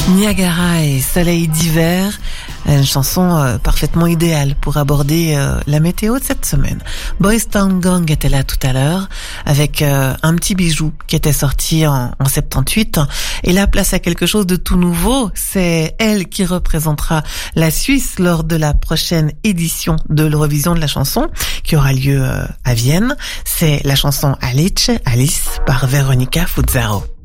Niagara et Soleil d'hiver, une chanson parfaitement idéale pour aborder la météo de cette semaine. Boys Town Gang était là tout à l'heure avec un petit bijou qui était sorti en 78. Et là, place à quelque chose de tout nouveau. C'est elle qui représentera la Suisse lors de la prochaine édition de l'Eurovision de la chanson qui aura lieu à Vienne. C'est la chanson Alice par Veronica Fuzzaro.